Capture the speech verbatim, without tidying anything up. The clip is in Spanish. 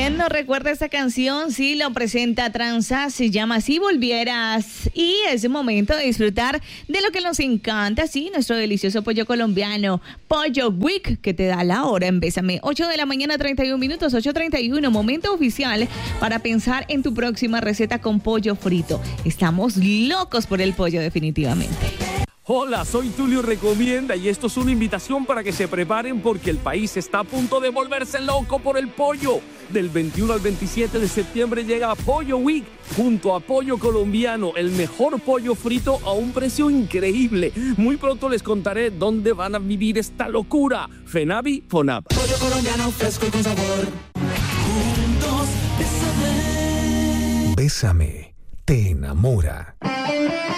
¿Quién no recuerda esta canción? Sí, lo presenta Tranza, se llama Si Volvieras. Y es el momento de disfrutar de lo que nos encanta, sí, nuestro delicioso pollo colombiano, Pollo Week, que te da la hora en Bésame. ocho de la mañana, treinta y un minutos, ocho treinta y uno, momento oficial para pensar en tu próxima receta con pollo frito. Estamos locos por el pollo, definitivamente. Hola, soy Tulio Recomienda y esto es una invitación para que se preparen porque el país está a punto de volverse loco por el pollo. Del veintiuno al veintisiete de septiembre llega Pollo Week junto a Pollo Colombiano, el mejor pollo frito a un precio increíble. Muy pronto les contaré dónde van a vivir esta locura. Fenavi, Fonab. Pollo colombiano fresco y con sabor. Juntos, bésame. Bésame, te enamora.